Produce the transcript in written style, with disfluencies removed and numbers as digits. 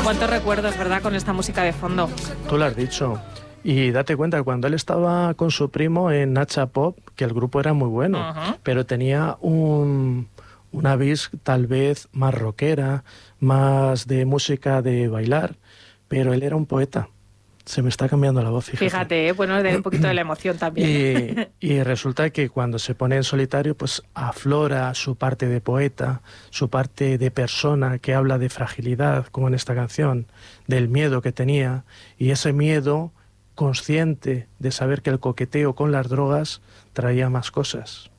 Cuántos recuerdos, ¿verdad?, con esta música de fondo. Tú lo has dicho. Y date cuenta que cuando él estaba con su primo en Nacha Pop, que el grupo era muy bueno, pero tenía una vis tal vez más rockera, más de música de bailar, pero él era un poeta. Se me está cambiando la voz, Fíjate, bueno, de un poquito de la emoción también. Y resulta que cuando se pone en solitario, pues aflora su parte de poeta, su parte de persona que habla de fragilidad, como en esta canción, del miedo que tenía, y ese miedo consciente de saber que el coqueteo con las drogas traía más cosas.